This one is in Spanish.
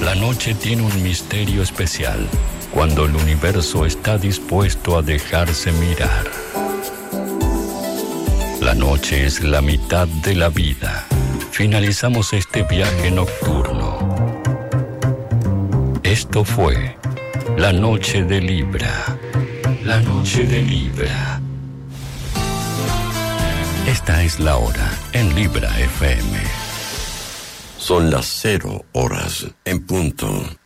La noche tiene un misterio especial cuando el universo está dispuesto a dejarse mirar. La noche es la mitad de la vida. Finalizamos este viaje nocturno. Esto fue La Noche de Libra. La Noche de Libra. Esta es la hora en Libra FM. Son las 0 horas en punto.